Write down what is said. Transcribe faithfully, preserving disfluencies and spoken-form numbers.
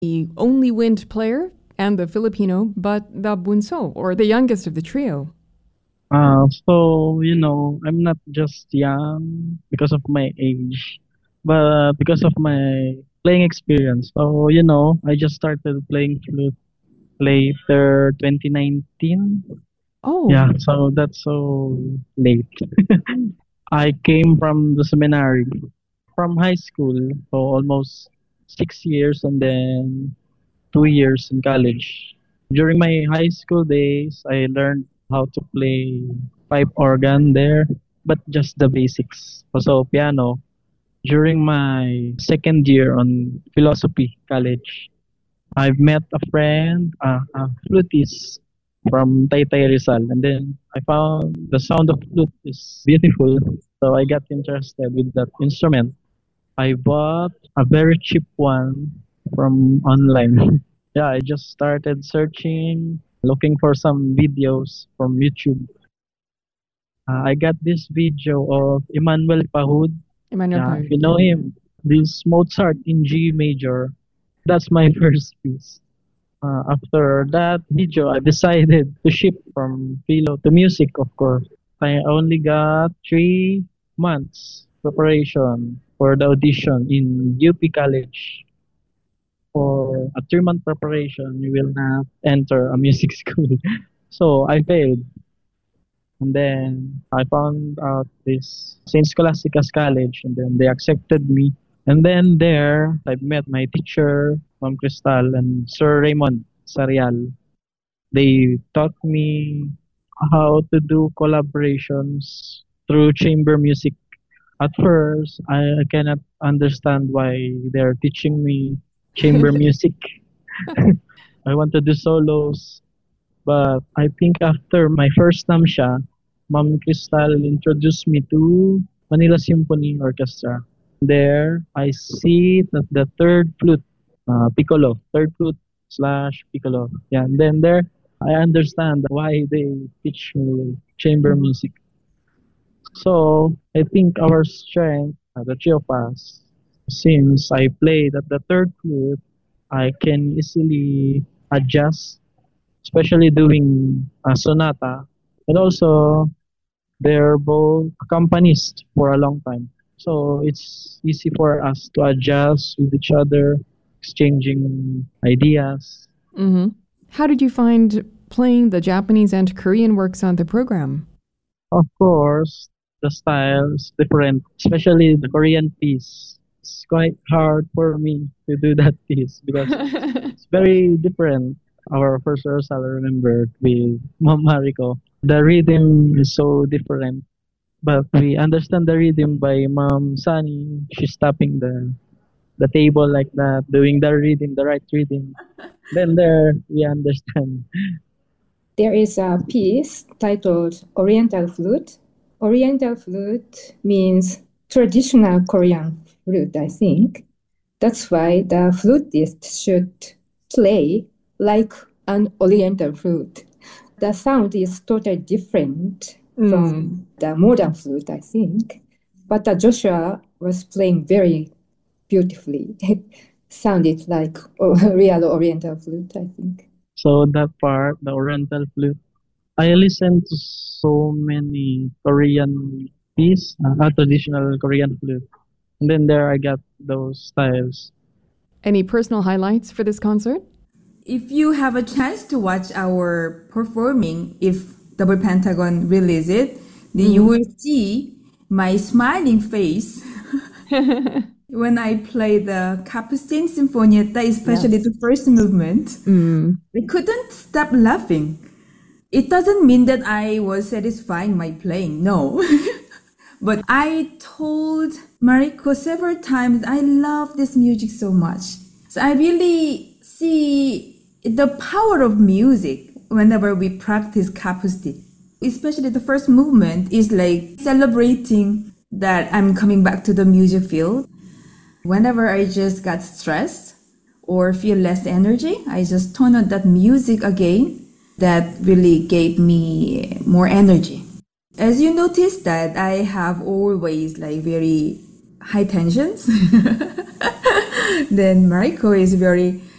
the only wind player and the Filipino, but the bunso, or the youngest of the trio. Uh, so, you know, I'm not just young because of my age, but because of my playing experience. So, you know, I just started playing flute later twenty nineteen. Oh, Yeah, so that's so late. I came from the seminary, from high school, so almost six years and then two years in college. During my high school days, I learned how to play pipe organ there, but just the basics. So piano. During my second year on philosophy college, I've met a friend, uh, a flutist from Taytay Rizal, and then I found the sound of flute is beautiful. So I got interested with that instrument. I bought a very cheap one from online. Yeah, I just started searching, looking for some videos from YouTube. Uh, I got this video of Emmanuel Pahud. Emmanuel Yeah, if Paul, you yeah. know him, this Mozart in G major. That's my first piece. Uh, after that video, I decided to shift from philo to music, of course. I only got three months preparation for the audition in U P College. For a three month preparation, you will not enter a music school. So I failed. And then I found out this Saint Scholastica's College, and then they accepted me. And then there, I met my teacher, Ma'am Cristal, and Sir Raymond Sarial. They taught me how to do collaborations through chamber music. At first, I cannot understand why they're teaching me chamber music. I want to do solos, but I think after my first namsha, Ma'am Crystal introduced me to Manila Symphony Orchestra. There, I sit at the third flute, uh, piccolo, third flute slash piccolo. Yeah, and then there, I understand why they teach me chamber music. So I think our strength, uh, the three of us, since I played at the third flute, I can easily adjust, especially doing a sonata. And also, they're both accompanists for a long time. So it's easy for us to adjust with each other, exchanging ideas. Hmm. How did you find playing the Japanese and Korean works on the program? Of course, the style is different, especially the Korean piece. It's quite hard for me to do that piece because it's very different. Our first rehearsal, I remember, with Mom Mariko. The rhythm is so different, but we understand the rhythm by Mom Sunny. She's tapping the the table like that, doing the rhythm, the right rhythm. Then there, we understand. There is a piece titled Oriental Flute. Oriental flute means traditional Korean flute, I think. That's why the flutist should play like an Oriental flute. The sound is totally different Mm. from the modern flute, I think. But uh, Joshua was playing very beautifully. It sounded like a real Oriental flute, I think. So that part, the Oriental flute, I listen to so many Korean piece, uh, traditional Korean flute. And then there I got those styles. Any personal highlights for this concert? If you have a chance to watch our performing, if Double Pentagon release it, then you will see my smiling face when I play the Kapustin Sinfonietta, especially the first movement. Mm. I couldn't stop laughing. It doesn't mean that I was satisfying my playing, no. But I told Mariko several times, I love this music so much. So I really see the power of music whenever we practice Kapustin. Especially the first movement is like celebrating that I'm coming back to the music field. Whenever I just got stressed or feel less energy, I just turn on that music again. That really gave me more energy. As you noticed that I have always like very high tensions. Then Mariko is very